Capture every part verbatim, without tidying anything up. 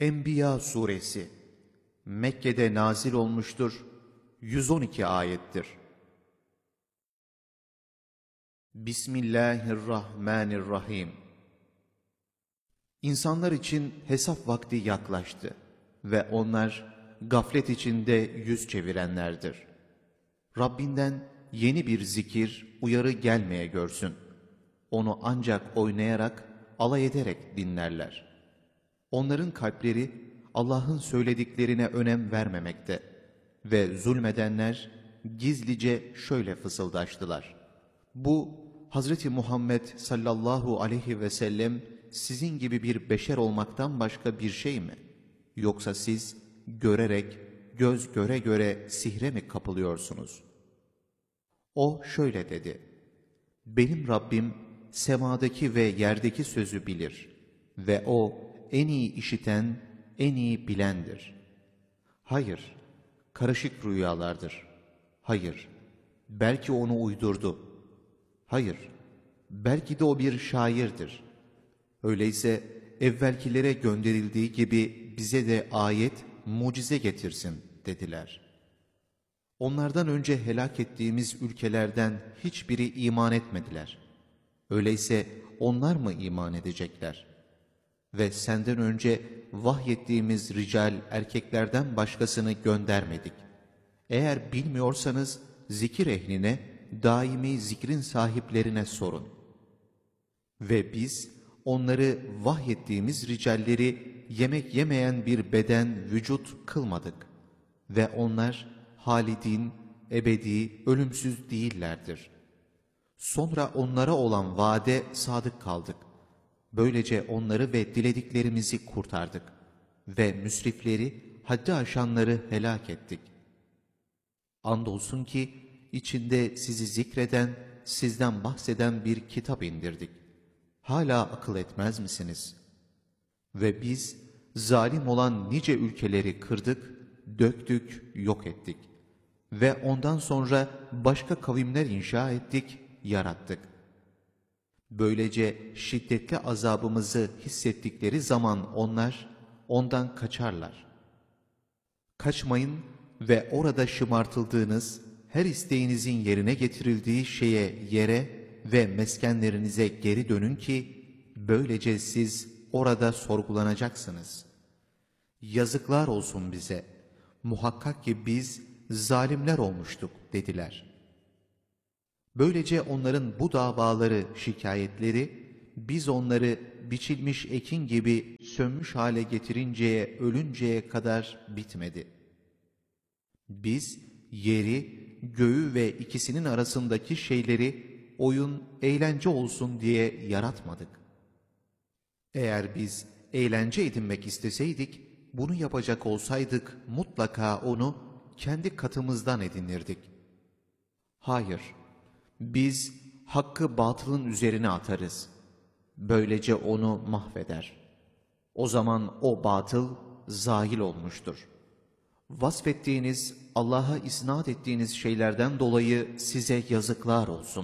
Enbiya suresi Mekke'de nazil olmuştur. yüz on iki ayettir. Bismillahirrahmanirrahim. İnsanlar için hesap vakti yaklaştı ve onlar gaflet içinde yüz çevirenlerdir. Rabbinden yeni bir zikir, uyarı gelmeye görsün. Onu ancak oynayarak, alay ederek dinlerler. Onların kalpleri Allah'ın söylediklerine önem vermemekte ve zulmedenler gizlice şöyle fısıldaştılar: Bu Hazreti Muhammed sallallahu aleyhi ve sellem sizin gibi bir beşer olmaktan başka bir şey mi? Yoksa siz görerek, göz göre göre sihre mi kapılıyorsunuz? O şöyle dedi: Benim Rabbim semadaki ve yerdeki sözü bilir ve O en iyi işiten, en iyi bilendir. Hayır, karışık rüyalardır. Hayır, belki onu uydurdu. Hayır, belki de o bir şairdir. Öyleyse evvelkilere gönderildiği gibi bize de ayet, mucize getirsin dediler. Onlardan önce helak ettiğimiz ülkelerden hiçbiri iman etmediler. Öyleyse onlar mı iman edecekler? Ve senden önce vahyettiğimiz rical erkeklerden başkasını göndermedik. Eğer bilmiyorsanız zikir ehline, daimi zikrin sahiplerine sorun. Ve biz onları vahyettiğimiz ricalleri yemek yemeyen bir beden, vücut kılmadık. Ve onlar halidin, ebedi, ölümsüz değillerdir. Sonra onlara olan vaade sadık kaldık. Böylece onları ve dilediklerimizi kurtardık ve müsrifleri, haddi aşanları helak ettik. Andolsun ki içinde sizi zikreden, sizden bahseden bir kitap indirdik. Hala akıl etmez misiniz? Ve biz zalim olan nice ülkeleri kırdık, döktük, yok ettik. Ve ondan sonra başka kavimler inşa ettik, yarattık. Böylece şiddetli azabımızı hissettikleri zaman onlar ondan kaçarlar. Kaçmayın ve orada şımartıldığınız, her isteğinizin yerine getirildiği şeye, yere ve meskenlerinize geri dönün ki böylece siz orada sorgulanacaksınız. Yazıklar olsun bize, muhakkak ki biz zalimler olmuştuk dediler. Böylece onların bu davaları, şikayetleri, biz onları biçilmiş ekin gibi sönmüş hale getirinceye, ölünceye kadar bitmedi. Biz yeri, göğü ve ikisinin arasındaki şeyleri oyun, eğlence olsun diye yaratmadık. Eğer biz eğlence edinmek isteseydik, bunu yapacak olsaydık mutlaka onu kendi katımızdan edinirdik. Hayır, biz hakkı batılın üzerine atarız. Böylece onu mahveder. O zaman o batıl zahil olmuştur. Vasfettiğiniz, Allah'a isnat ettiğiniz şeylerden dolayı size yazıklar olsun.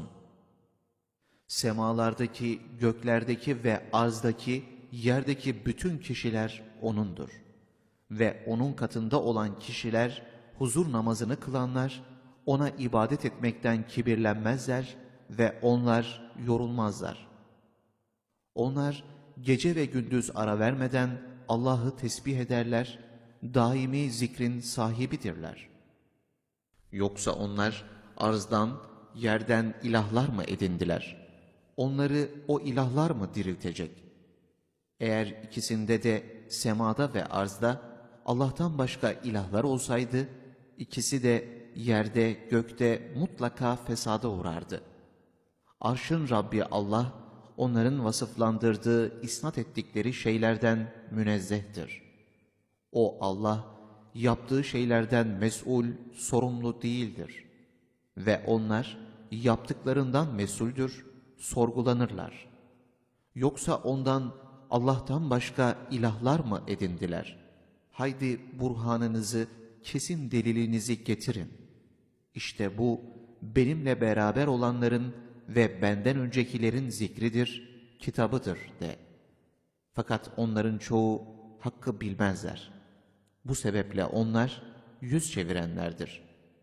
Semalardaki, göklerdeki ve arzdaki, yerdeki bütün kişiler O'nundur. Ve O'nun katında olan kişiler, huzur namazını kılanlar, O'na ibadet etmekten kibirlenmezler ve onlar yorulmazlar. Onlar gece ve gündüz ara vermeden Allah'ı tesbih ederler, daimi zikrin sahibidirler. Yoksa onlar arzdan, yerden ilahlar mı edindiler? Onları o ilahlar mı diriltecek? Eğer ikisinde de semada ve arzda Allah'tan başka ilahlar olsaydı, ikisi de yerde, gökte mutlaka fesada uğrardı. Arşın Rabbi Allah, onların vasıflandırdığı, isnat ettikleri şeylerden münezzehtir. O Allah, yaptığı şeylerden mesul, sorumlu değildir. Ve onlar yaptıklarından mesuldür, sorgulanırlar. Yoksa ondan, Allah'tan başka ilahlar mı edindiler? Haydi burhanınızı, kesin delilinizi getirin. İşte bu, benimle beraber olanların ve benden öncekilerin zikridir, kitabıdır de. Fakat onların çoğu hakkı bilmezler. Bu sebeple onlar yüz çevirenlerdir.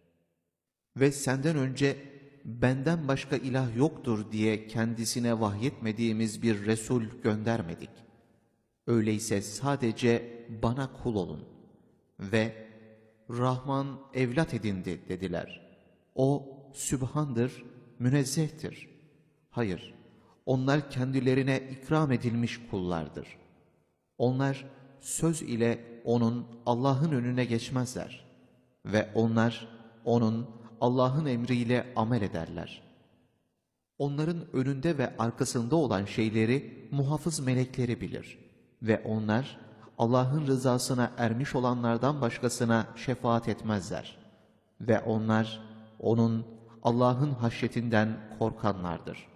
Ve senden önce benden başka ilah yoktur diye kendisine vahyetmediğimiz bir Resul göndermedik. Öyleyse sadece bana kul olun ve Rahman evlat edindi dediler. O sübhandır, münezzehtir. Hayır, onlar kendilerine ikram edilmiş kullardır. Onlar söz ile onun Allah'ın önüne geçmezler ve onlar onun Allah'ın emriyle amel ederler. Onların önünde ve arkasında olan şeyleri muhafız melekleri bilir ve onlar Allah'ın rızasına ermiş olanlardan başkasına şefaat etmezler ve onlar onun Allah'ın haşyetinden korkanlardır.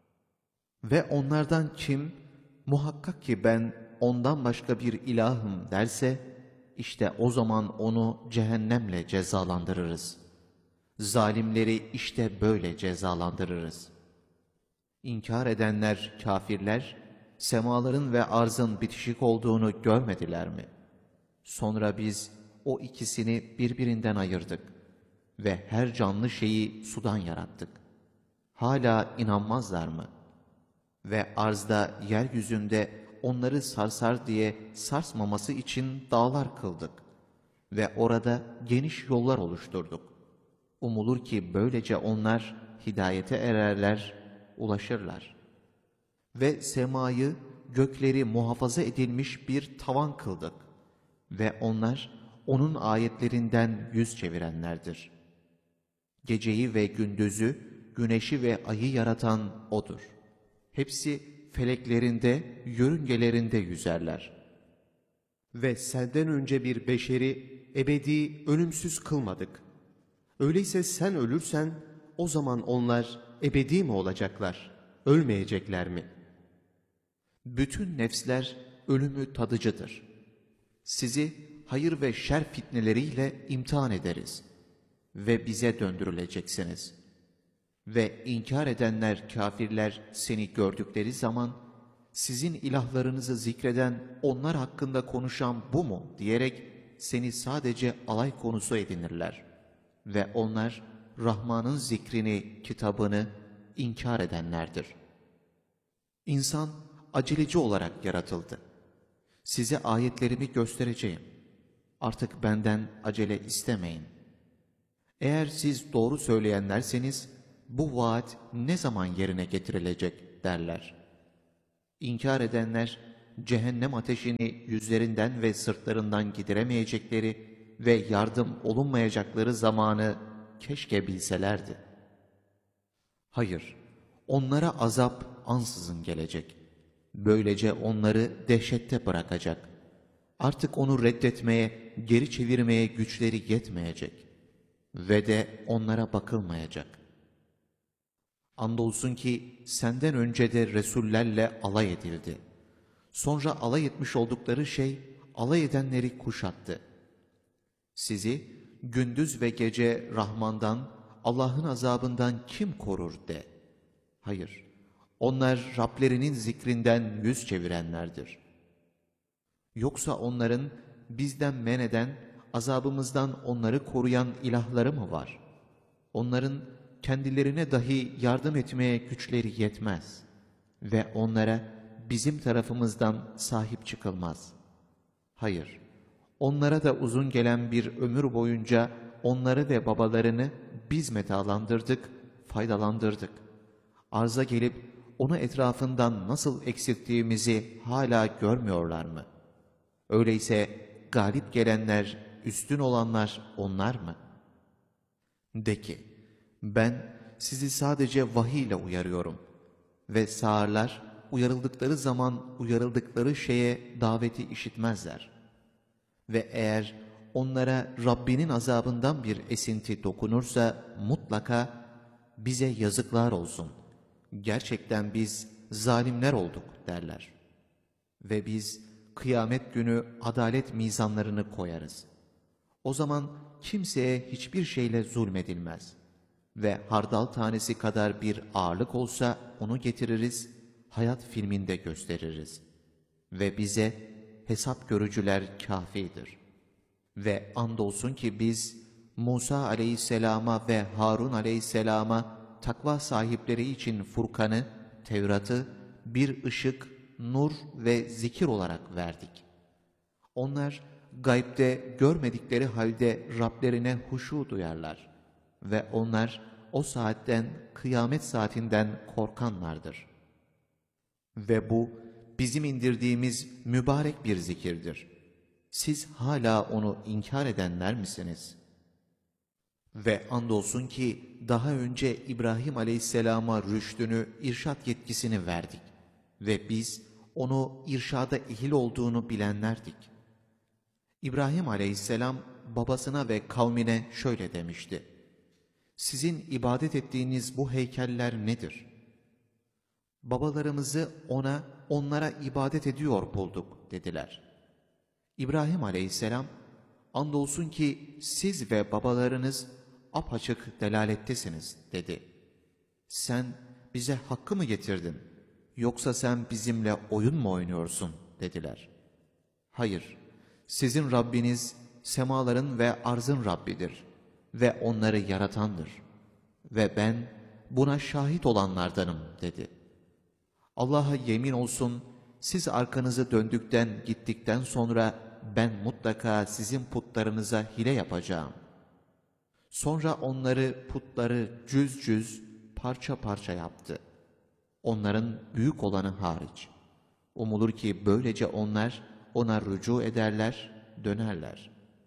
Ve onlardan kim muhakkak ki ben ondan başka bir ilahım derse işte o zaman onu cehennemle cezalandırırız. Zalimleri işte böyle cezalandırırız. İnkar edenler, kafirler, semaların ve arzın bitişik olduğunu görmediler mi? Sonra biz o ikisini birbirinden ayırdık ve her canlı şeyi sudan yarattık. Hala inanmazlar mı? Ve arzda, yeryüzünde onları sarsar diye sarsmaması için dağlar kıldık ve orada geniş yollar oluşturduk. Umulur ki böylece onlar hidayete ererler, ulaşırlar. Ve semayı, gökleri muhafaza edilmiş bir tavan kıldık ve onlar onun ayetlerinden yüz çevirenlerdir. Geceyi ve gündüzü, güneşi ve ayı yaratan O'dur. Hepsi feleklerinde, yörüngelerinde yüzerler. Ve senden önce bir beşeri ebedi ölümsüz kılmadık. Öyleyse sen ölürsen o zaman onlar ebedi mi olacaklar, ölmeyecekler mi? Bütün nefsler ölümü tadıcıdır. Sizi hayır ve şer fitneleriyle imtihan ederiz ve bize döndürüleceksiniz. Ve inkar edenler, kafirler seni gördükleri zaman sizin ilahlarınızı zikreden, onlar hakkında konuşan bu mu diyerek seni sadece alay konusu edinirler. Ve onlar Rahman'ın zikrini, kitabını inkar edenlerdir. İnsan aceleci olarak yaratıldı. Size ayetlerimi göstereceğim. Artık benden acele istemeyin. Eğer siz doğru söyleyenlerseniz bu vaat ne zaman yerine getirilecek derler. İnkar edenler cehennem ateşini yüzlerinden ve sırtlarından gideremeyecekleri ve yardım olunmayacakları zamanı keşke bilselerdi. Hayır, onlara azap ansızın gelecek. Böylece onları dehşette bırakacak. Artık onu reddetmeye, geri çevirmeye güçleri yetmeyecek. Ve de onlara bakılmayacak. Andolsun ki senden önce de Resullerle alay edildi. Sonra alay etmiş oldukları şey alay edenleri kuşattı. Sizi gündüz ve gece Rahman'dan, Allah'ın azabından kim korur de. Hayır, onlar Rablerinin zikrinden yüz çevirenlerdir. Yoksa onların bizden men eden, azabımızdan onları koruyan ilahları mı var? Onların kendilerine dahi yardım etmeye güçleri yetmez ve onlara bizim tarafımızdan sahip çıkılmaz. Hayır, onlara da uzun gelen bir ömür boyunca onları ve babalarını biz metalandırdık, faydalandırdık. Arza gelip onu etrafından nasıl eksilttiğimizi hala görmüyorlar mı? Öyleyse galip gelenler, üstün olanlar onlar mı? De ki, ben sizi sadece vahiy ile uyarıyorum ve sağırlar uyarıldıkları zaman uyarıldıkları şeye daveti işitmezler. Ve eğer onlara Rabbinin azabından bir esinti dokunursa mutlaka bize yazıklar olsun. Gerçekten biz zalimler olduk derler. Ve biz kıyamet günü adalet mizanlarını koyarız. O zaman kimseye hiçbir şeyle zulmedilmez. Ve hardal tanesi kadar bir ağırlık olsa onu getiririz, hayat filminde gösteririz. Ve bize hesap görücüler kâfidir. Ve andolsun ki biz Musa aleyhisselama ve Harun aleyhisselama takva sahipleri için Furkan'ı, Tevrat'ı bir ışık, nur ve zikir olarak verdik. Onlar gaybde görmedikleri halde Rablerine huşu duyarlar ve onlar o saatten, kıyamet saatinden korkanlardır. Ve bu bizim indirdiğimiz mübarek bir zikirdir. Siz hala onu inkar edenler misiniz? Ve andolsun ki daha önce İbrahim aleyhisselama rüştünü, irşat yetkisini verdik. Ve biz onu irşada ehil olduğunu bilenlerdik. İbrahim aleyhisselam babasına ve kavmine şöyle demişti: Sizin ibadet ettiğiniz bu heykeller nedir? Babalarımızı ona, onlara ibadet ediyor bulduk dediler. İbrahim aleyhisselam, andolsun ki siz ve babalarınız apaçık delalettesiniz dedi. Sen bize hakkı mı getirdin, yoksa sen bizimle oyun mu oynuyorsun dediler. Hayır, sizin Rabbiniz semaların ve arzın Rabbidir ve onları yaratandır ve ben buna şahit olanlardanım dedi. Allah'a yemin olsun, siz arkanızı döndükten gittikten sonra ben mutlaka sizin putlarınıza hile yapacağım. Sonra onları, putları cüz cüz, parça parça yaptı. Onların büyük olanı hariç. Umulur ki böylece onlar ona rücu ederler, dönerler.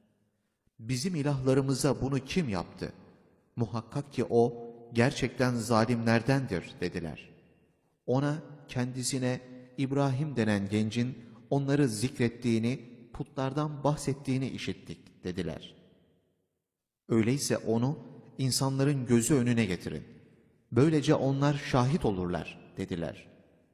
Bizim ilahlarımıza bunu kim yaptı? Muhakkak ki o gerçekten zalimlerdendir dediler. Ona, kendisine İbrahim denen gencin onları zikrettiğini, putlardan bahsettiğini işittik dediler. Öyleyse onu insanların gözü önüne getirin. Böylece onlar şahit olurlar dediler.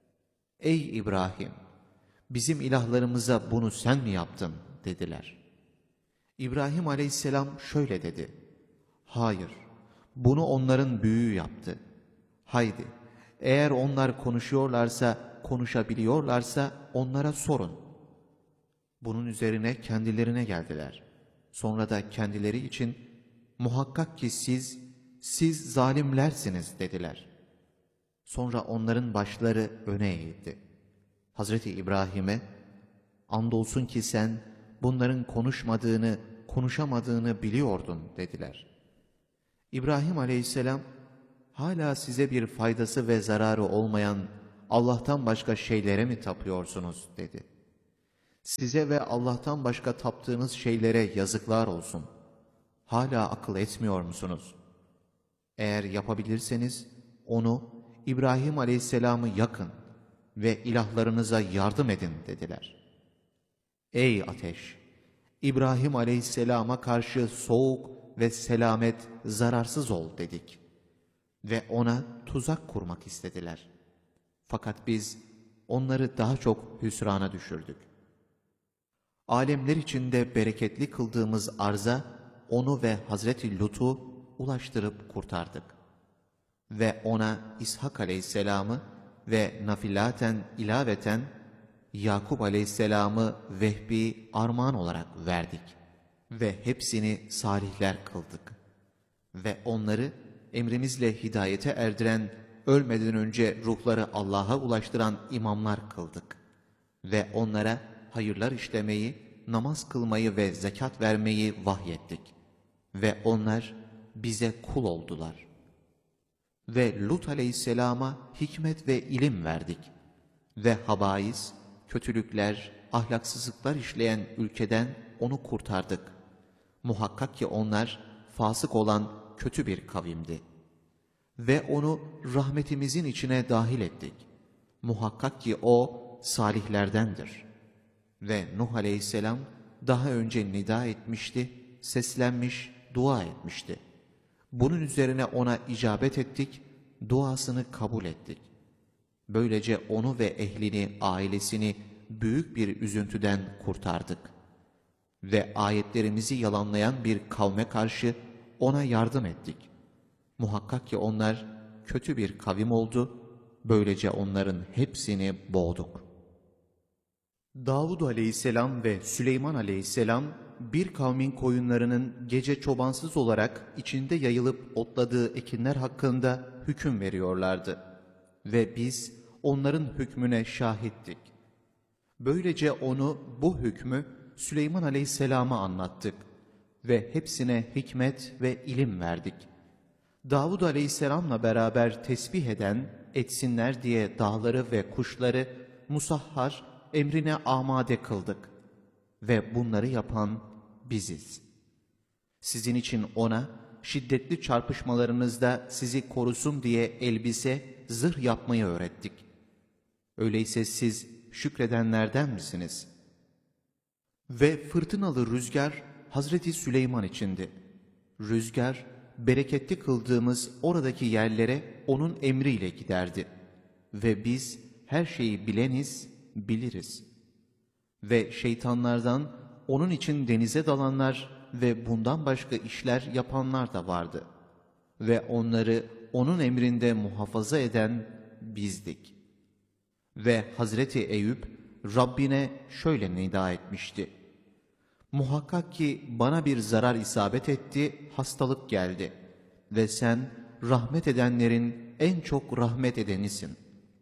Ey İbrahim! Bizim ilahlarımıza bunu sen mi yaptın dediler. İbrahim aleyhisselam şöyle dedi: Hayır, bunu onların büyüğü yaptı. Haydi, eğer onlar konuşuyorlarsa, konuşabiliyorlarsa onlara sorun. Bunun üzerine kendilerine geldiler. Sonra da kendileri için muhakkak ki siz, siz zalimlersiniz dediler. Sonra onların başları öne eğildi. Hazreti İbrahim'e, andolsun ki sen bunların konuşmadığını, konuşamadığını biliyordun dediler. İbrahim aleyhisselam, hala size bir faydası ve zararı olmayan Allah'tan başka şeylere mi tapıyorsunuz dedi. Size ve Allah'tan başka taptığınız şeylere yazıklar olsun. Hala akıl etmiyor musunuz? Eğer yapabilirseniz onu, İbrahim aleyhisselamı yakın ve ilahlarınıza yardım edin dediler. Ey ateş! İbrahim aleyhisselama karşı soğuk ve selamet, zararsız ol dedik. Ve ona tuzak kurmak istediler. Fakat biz onları daha çok hüsrana düşürdük. Alemler içinde bereketli kıldığımız arza onu ve Hazreti Lut'u ulaştırıp kurtardık. Ve ona İshak aleyhisselamı ve nafilaten ilaveten Yakup aleyhisselamı vehbi armağan olarak verdik. Ve hepsini salihler kıldık. Ve onları emrimizle hidayete erdiren, ölmeden önce ruhları Allah'a ulaştıran imamlar kıldık. Ve onlara hayırlar işlemeyi, namaz kılmayı ve zekat vermeyi vahyettik. Ve onlar bize kul oldular. Ve Lut aleyhisselama hikmet ve ilim verdik. Ve habais, kötülükler, ahlaksızlıklar işleyen ülkeden onu kurtardık. Muhakkak ki onlar fasık olan kötü bir kavimdi. Ve onu rahmetimizin içine dahil ettik. Muhakkak ki o salihlerdendir. Ve Nuh aleyhisselam daha önce nida etmişti, seslenmiş, dua etmişti. Bunun üzerine ona icabet ettik, duasını kabul ettik. Böylece onu ve ehlini, ailesini büyük bir üzüntüden kurtardık. Ve ayetlerimizi yalanlayan bir kavme karşı ona yardım ettik. Muhakkak ki onlar kötü bir kavim oldu, böylece onların hepsini boğduk. Davud aleyhisselam ve Süleyman aleyhisselam bir kavmin koyunlarının gece çobansız olarak içinde yayılıp otladığı ekinler hakkında hüküm veriyorlardı. Ve biz onların hükmüne şahittik. Böylece onu, bu hükmü Süleyman aleyhisselama anlattık ve hepsine hikmet ve ilim verdik. Davud aleyhisselamla beraber tesbih eden, etsinler diye dağları ve kuşları musahhar, emrine amade kıldık. Ve bunları yapan biziz. Sizin için ona, şiddetli çarpışmalarınızda sizi korusun diye elbise, zırh yapmayı öğrettik. Öyleyse siz şükredenlerden misiniz? Ve fırtınalı rüzgar Hazreti Süleyman içindi. Rüzgar, bereketli kıldığımız oradaki yerlere onun emriyle giderdi. Ve biz her şeyi bileniz, biliriz. Ve şeytanlardan onun için denize dalanlar ve bundan başka işler yapanlar da vardı. Ve onları onun emrinde muhafaza eden bizdik. Ve Hazreti Eyüp Rabbine şöyle nida etmişti: muhakkak ki bana bir zarar isabet etti, hastalık geldi ve sen rahmet edenlerin en çok rahmet edenisin.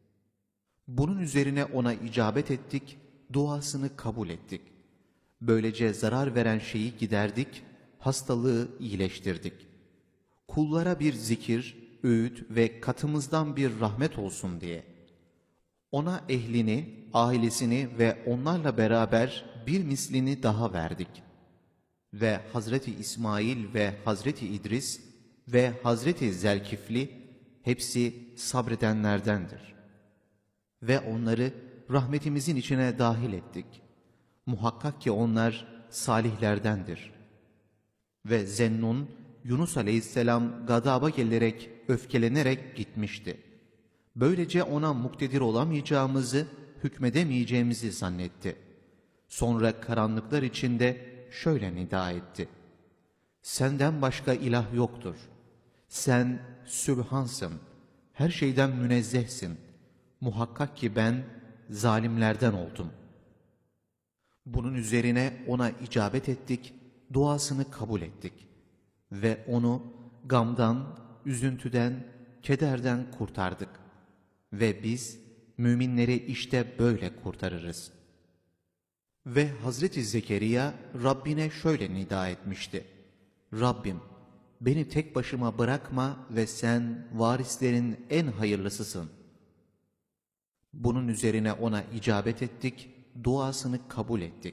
Bunun üzerine ona icabet ettik, duasını kabul ettik. Böylece zarar veren şeyi giderdik, hastalığı iyileştirdik. Kullara bir zikir, öğüt ve katımızdan bir rahmet olsun diye. Ona ehlini, ailesini ve onlarla beraber bir mislini daha verdik. Ve Hazreti İsmail ve Hazreti İdris ve Hazreti Zelkifli hepsi sabredenlerdendir. Ve onları rahmetimizin içine dahil ettik. Muhakkak ki onlar salihlerdendir. Ve Zennun, Yunus aleyhisselam gadaba gelerek, öfkelenerek gitmişti. Böylece ona muktedir olamayacağımızı, hükmedemeyeceğimizi zannetti. Sonra karanlıklar içinde şöyle nida etti: senden başka ilah yoktur. Sen Sübhansın, her şeyden münezzehsin. Muhakkak ki ben zalimlerden oldum. Bunun üzerine ona icabet ettik, duasını kabul ettik. Ve onu gamdan, üzüntüden, kederden kurtardık. Ve biz müminleri işte böyle kurtarırız. Ve Hazreti Zekeriya Rabbine şöyle nida etmişti: Rabbim, beni tek başıma bırakma ve sen varislerin en hayırlısısın. Bunun üzerine ona icabet ettik, duasını kabul ettik.